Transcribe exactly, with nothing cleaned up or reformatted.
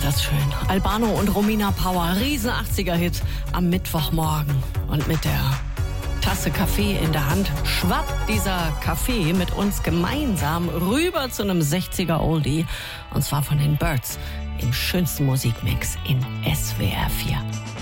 das schön. Albano und Romina Power, riesen achtziger-Hit am Mittwochmorgen. Und mit der Tasse Kaffee in der Hand schwappt dieser Kaffee mit uns gemeinsam rüber zu einem sechziger-Oldie. Und zwar von den Byrds im schönsten Musikmix in S W R vier.